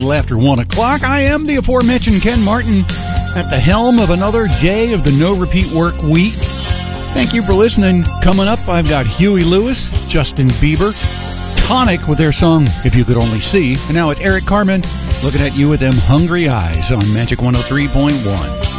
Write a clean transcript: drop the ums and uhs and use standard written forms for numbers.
After 1 o'clock, I am the aforementioned Ken Martin at the helm of another day of the No Repeat Work Week. Thank you for listening. Coming up, I've got Huey Lewis, Justin Bieber, Tonic with their song If You Could Only See. And now it's Eric Carmen looking at you with them hungry eyes on Magic 103.1.